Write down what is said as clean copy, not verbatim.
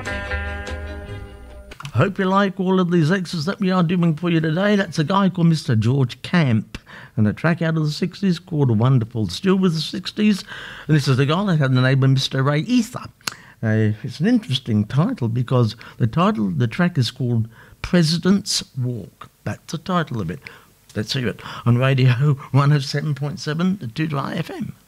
Hope you like all of these extras that we are doing for you today. That's a guy called Mr. George Camp, and a track out of the 60s called Wonderful. Still with the 60s, and this is a guy that had the name of Mr. Ray Ether. It's an interesting title because the title of the track is called President's Walk. That's the title of it. Let's hear it on Radio 107.7 to 2 FM.